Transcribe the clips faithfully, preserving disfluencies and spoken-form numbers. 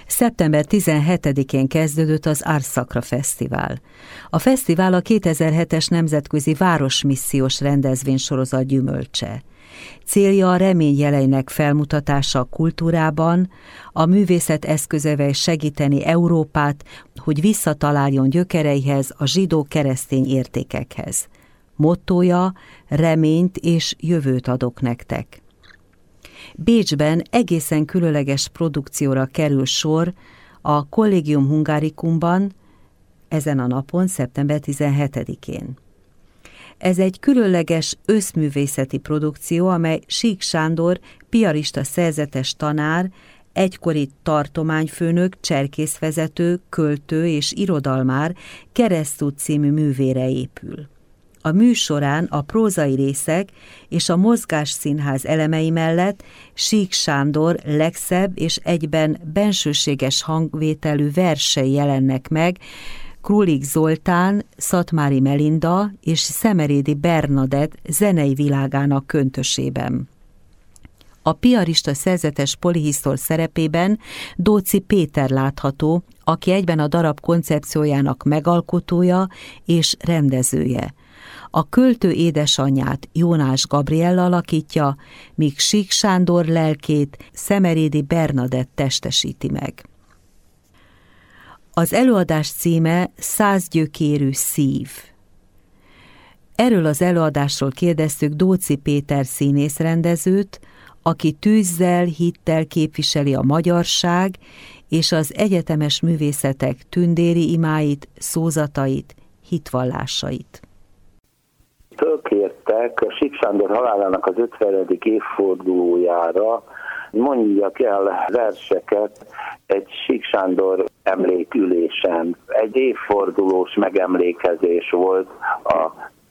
szeptember tizenhetedikén kezdődött az Ars Sacra Fesztivál. A fesztivál a kétezer-hetes nemzetközi városmissziós rendezvénysorozat gyümölcse. Célja a remény jeleinek felmutatása a kultúrában, a művészet eszközeivel segíteni Európát, hogy visszataláljon gyökereihez, a zsidó-keresztény értékekhez. Mottója: reményt és jövőt adok nektek. Bécsben egészen különleges produkcióra kerül sor a Collegium Hungaricumban ezen a napon, szeptember tizenhetedikén. Ez egy különleges összművészeti produkció, amely Sík Sándor, piarista szerzetes tanár, egykori tartományfőnök, cserkészvezető, költő és irodalmár Keresztút című művére épül. A műsorán a prózai részek és a mozgásszínház elemei mellett Sík Sándor legszebb és egyben bensőséges hangvételű versei jelennek meg Krulik Zoltán, Szatmári Melinda és Szemerédi Bernadett zenei világának köntösében. A piarista szerzetes polihisztor szerepében Dóczy Péter látható, aki egyben a darab koncepciójának megalkotója és rendezője. A költő édesanyját Jónás Gabriella alakítja, míg Sík Sándor lelkét Szemerédi Bernadett testesíti meg. Az előadás címe Százgyökérű szív. Erről az előadásról kérdeztük Dóczy Péter színészrendezőt, aki tűzzel, hittel képviseli a magyarság és az egyetemes művészetek tündéri imáit, szózatait, hitvallásait. Fölkértek a Sík Sándor halálának az ötvenedik évfordulójára, mondjak el verseket egy Sík Sándor emlékülésen. Egy évfordulós megemlékezés volt a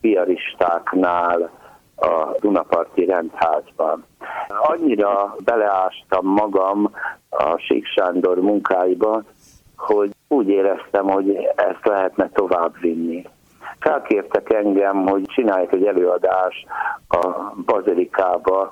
piaristáknál a Dunaparti rendházban. Annyira beleástam magam a Sík Sándor munkáiba, hogy úgy éreztem, hogy ezt lehetne továbbvinni. Felkértek engem, hogy csinálják egy előadást a Bazilikába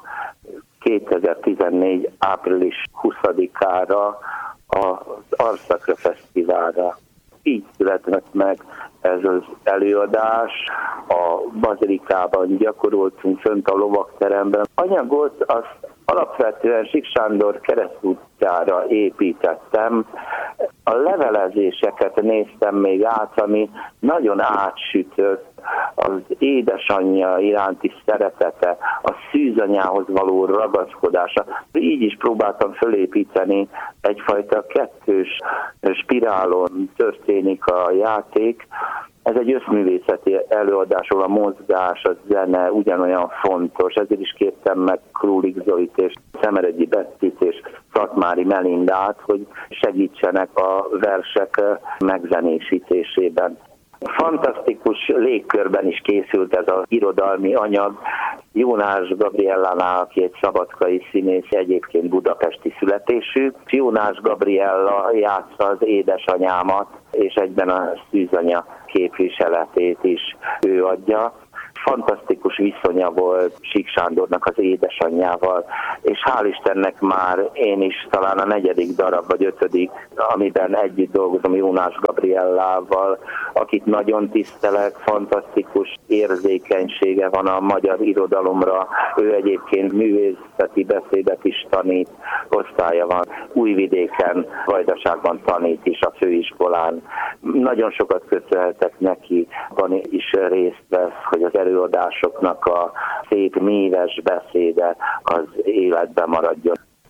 kétezer-tizennégy. április huszadikára az Ars Sacra Fesztiválra. Így született meg ez az előadás. A Bazilikában gyakoroltunk fönt a lovagteremben. Anyagot azt alapvetően Sík Sándor keresztútjára építettem. A levelezéseket néztem még át, ami nagyon átsütött, az édesanyja iránti szeretete, a szűzanyához való ragaszkodása. Így is próbáltam fölépíteni, egyfajta kettős spirálon történik a játék. Ez egy összművészeti előadásról, a mozgás, a zene ugyanolyan fontos. Ezért is kértem meg Krulik Zolit és Szemeredi Bettit és Szatmári Melindát, hogy segítsenek a versek megzenésítésében. Fantasztikus légkörben is készült ez az irodalmi anyag. Jónás Gabriellánál, aki egy szabadkai színész, egyébként budapesti születésű. Jónás Gabriella játsza az édesanyámat, és egyben a szűzanya képviseletét is ő adja. Fantasztikus viszonya volt Sík Sándornak az édesanyjával, és hál' Istennek már én is talán a negyedik darab, vagy ötödik, amiben együtt dolgozom Jónás Gabriellával, akit nagyon tisztelek, fantasztikus érzékenysége van a magyar irodalomra. Ő egyébként művészeti beszédet is tanít, osztálya van Újvidéken, Vajdaságban tanít is a főiskolán. Nagyon sokat köszönhetek neki, van is részt vesz, hogy az előadásoknak a szép, míves beszéde az életben maradjon.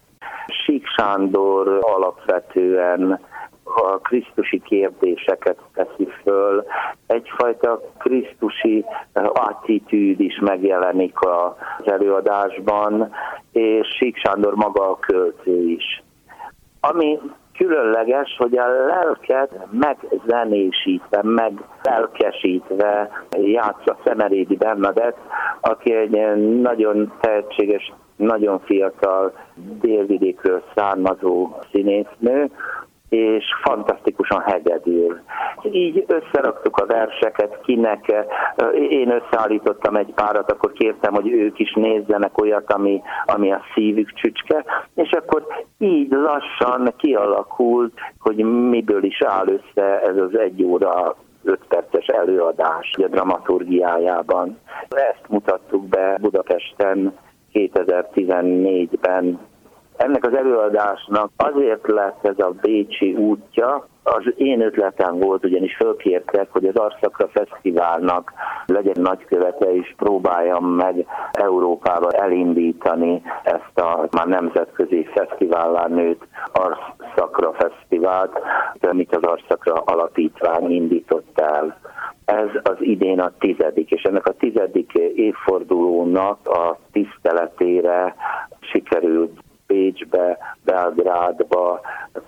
Sík Sándor alapvetően a krisztusi kérdéseket teszi föl, egyfajta krisztusi attitűd is megjelenik az előadásban, és Sík Sándor maga a költő is. Ami különleges, hogy a lelket megzenésítve, meglelkesítve játsza Szemerédi Bernadett, aki egy nagyon tehetséges, nagyon fiatal délvidékről származó színésznő, és fantasztikusan hegedül. Így összeraktuk a verseket, kinek, én összeállítottam egy párat, akkor kértem, hogy ők is nézzenek olyat, ami, ami a szívük csücske, és akkor így lassan kialakult, hogy miből is áll össze ez az egy óra öt perces előadás a dramaturgiájában. Ezt mutattuk be Budapesten kétezer-tizennégyben. Ennek az előadásnak azért lett ez a bécsi útja, az én ötletem volt, ugyanis fölkértek, hogy az Arszakra Fesztiválnak legyen nagykövete, és próbáljam meg Európába elindítani ezt a már nemzetközi fesztivállá nőtt Arszakra Fesztivált, amit az Arszakra Alapítvány indított el. Ez az idén a tizedik, és ennek a tizedik évfordulónak a tiszteletére sikerült Bécsbe, Belgrádba,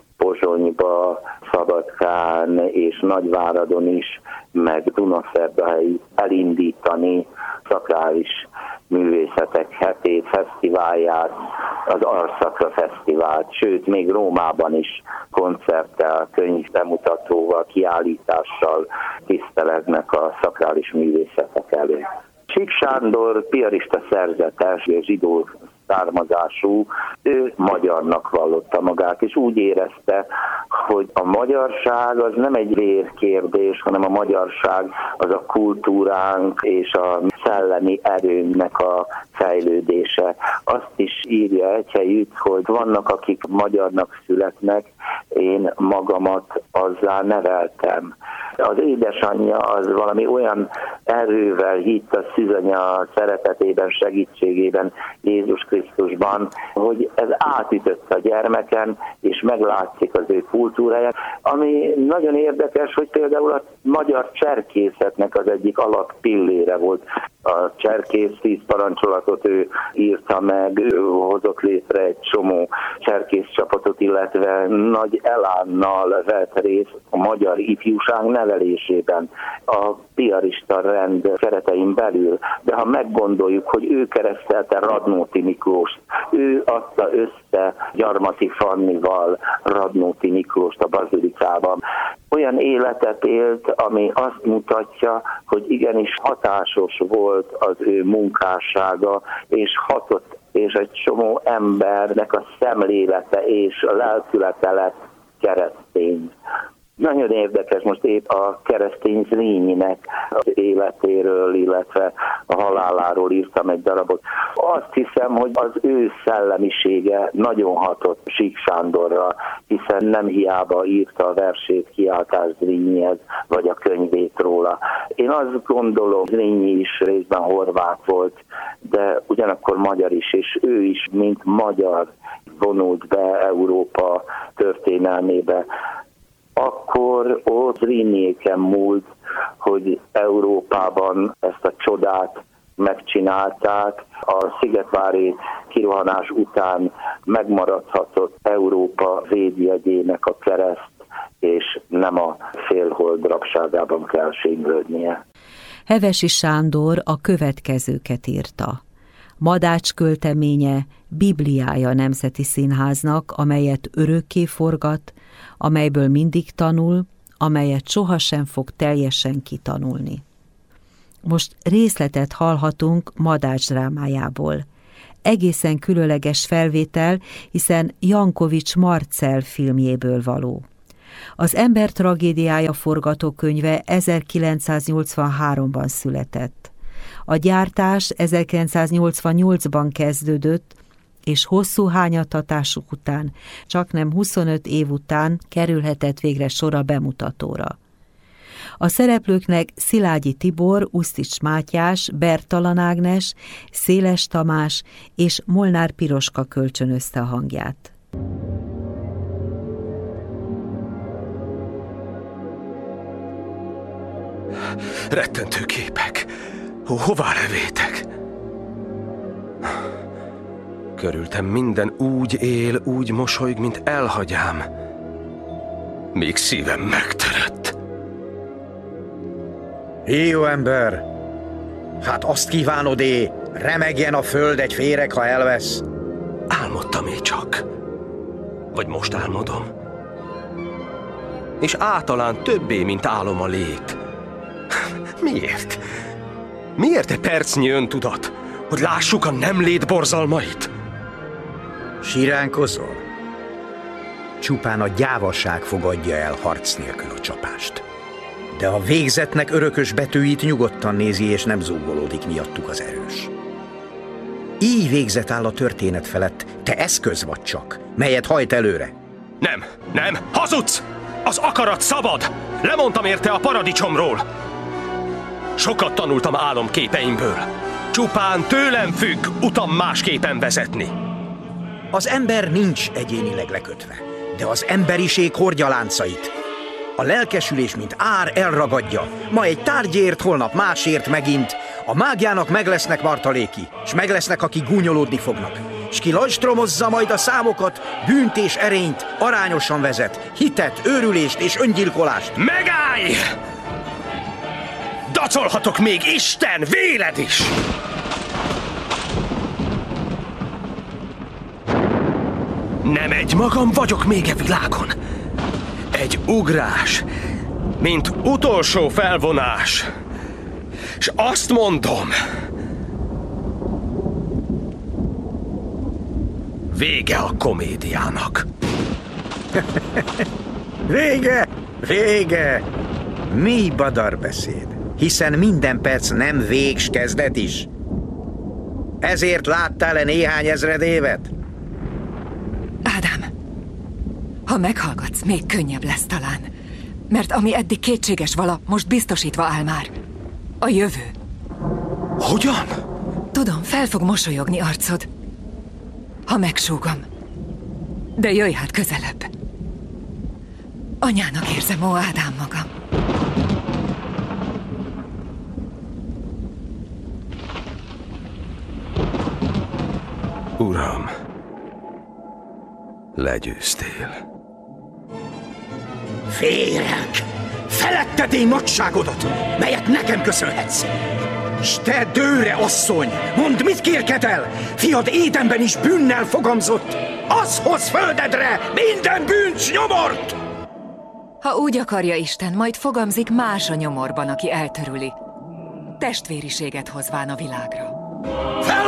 Pozsonyba, Szabadkán és Nagyváradon is, meg Dunaszerdahelyi elindítani szakrális művészetek hetét, fesztiválját, az Arszakra Fesztivált, sőt, még Rómában is koncerttel, könyvbemutatóval, kiállítással tisztelegnek a szakrális művészetek előtt. Sík Sándor piarista szerzetes, zsidó származású, ő magyarnak vallotta magát, és úgy érezte, hogy a magyarság az nem egy vérkérdés, hanem a magyarság az a kultúránk és a szellemi erőnknek a fejlődése. Azt is írja egy helyütt, hogy vannak, akik magyarnak születnek, én magamat azzá neveltem. Az édesanyja az valami olyan erővel hitt a szűzanya szeretetében, segítségében Jézus Krisztusban, hogy ez átütött a gyermeken, és meglátszik az ő kultúráját. Ami nagyon érdekes, hogy például a magyar cserkészetnek az egyik alappillére volt. A cserkész tíz parancsolatot ő írta meg, ő hozott létre egy csomó cserkész csapatot, illetve nagy elánnal vett részt a magyar ifjúság nevelésében a piarista rend keretein belül. De ha meggondoljuk, hogy ő keresztelte Radnóti Miklóst, ő adta össze Gyarmati Fannival Radnóti Miklóst a bazilikában. Olyan életet élt, ami azt mutatja, hogy igenis hatásos volt az ő munkássága, és hatott, és egy csomó embernek a szemlélete és a lelkülete lett keresztény. Nagyon érdekes, most épp a keresztény Zrínyinek az életéről, illetve a haláláról írtam egy darabot. Azt hiszem, hogy az ő szellemisége nagyon hatott Sík Sándorra, hiszen nem hiába írta a versét Kiáltás Zrínyihez, vagy a könyvét róla. Én azt gondolom, Zrínyi is részben horvát volt, de ugyanakkor magyar is, és ő is, mint magyar vonult be Európa történelmébe. Akkor ott Zrínyiéken múlt, hogy Európában ezt a csodát megcsinálták. A szigetvári kirohanás után megmaradhatott Európa védjegyének a kereszt, és nem a félhold rabságában kell sínylődnie. Hevesi Sándor a következőket írta. Madács költeménye Bibliája a Nemzeti Színháznak, amelyet örökké forgat, amelyből mindig tanul, amelyet sohasem fog teljesen kitanulni. Most részletet hallhatunk Madács drámájából. Egészen különleges felvétel, hiszen Jankovics Marcell filmjéből való. Az Ember tragédiája forgatókönyve ezerkilencszáznyolcvanháromban született. A gyártás ezerkilencszáznyolcvannyolcban kezdődött, és hosszú hányattatásuk után, csaknem huszonöt év után kerülhetett végre sor a bemutatóra. A szereplőknek Szilágyi Tibor, Usztics Mátyás, Bertalan Ágnes, Széles Tamás és Molnár Piroska kölcsönözte a hangját. Rettentő képek! Hová levétek? Körültem minden úgy él, úgy mosolyg, mint elhagyám. Még szívem megtörött. Jó ember! Hát azt kívánod-é, remegjen a föld egy féreg, ha elvesz? Álmodtam én csak. Vagy most álmodom. és általán többé, mint álom a lét. Miért? Miért egy percnyi öntudat, hogy lássuk a nem lét borzalmait? Siránkozol? Csupán a gyávaság fogadja el harc nélkül a csapást. De a végzetnek örökös betűit nyugodtan nézi, és nem zúgolódik miattuk az erős. Így végzet áll a történet felett, te eszköz vagy csak, melyet hajt előre. Nem, nem, hazudsz! Az akarat szabad! Lemondtam érte a paradicsomról! Sokat tanultam álomképeimből. Csupán tőlem függ utam másképpen vezetni. Az ember nincs egyénileg lekötve, de az emberiség hordja láncait. A lelkesülés, mint ár, elragadja. Ma egy tárgyért, holnap másért megint. A mágiának meg lesznek martaléki, s meg lesznek, akik gúnyolódni fognak. S ki lajstromozza majd a számokat, bűnt és erényt, arányosan vezet, hitet, őrülést és öngyilkolást. Megállj! Dacolhatok még, Isten, véled is! Nem egymagam vagyok még e világon. Egy ugrás, mint utolsó felvonás. És azt mondom, vége a komédiának. Vége, vége! Mi badarbeszéd, hiszen minden perc nem végs kezdet is. Ezért láttál-e néhány ezred évet? Ádám, ha meghallgatsz, még könnyebb lesz talán. Mert ami eddig kétséges vala, most biztosítva áll már. A jövő. Hogyan? Tudom, fel fog mosolyogni arcod, ha megsúgom. De jöjj hát közelebb. Anyának érzem, ó Ádám magam. Uram, legyőztél. Félek! Feletted én nagyságodat, melyet nekem köszönhetsz! S te dőre, asszony, mondd, mit kérkedel? Fiad Édenben is bűnnel fogamzott, az hoz földedre minden bűncs nyomort! Ha úgy akarja Isten, majd fogamzik más a nyomorban, aki eltörüli. Testvériséget hozván a világra. Fel!